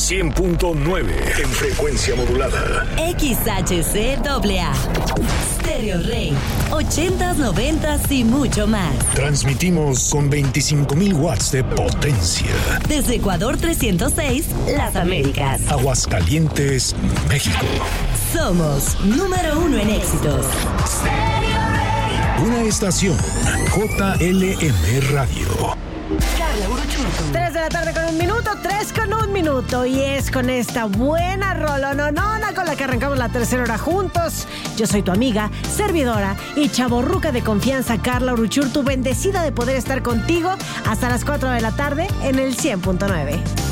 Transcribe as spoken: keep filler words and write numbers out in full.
cien punto nueve en frecuencia modulada. X H C A A. Stereo Rey. ochentas, noventas y mucho más. Transmitimos con veinticinco mil watts de potencia. Desde Ecuador trescientos seis, Las Américas. Aguascalientes, México. Somos número uno en éxitos. Una estación J L M Radio. Tres de la tarde con un minuto, tres con un minuto. Y es con esta buena rolononona con la que arrancamos la tercera hora juntos. Yo soy tu amiga, servidora y chavorruca de confianza, Carla Uruchurtu, bendecida de poder estar contigo hasta las cuatro de la tarde en el cien punto nueve.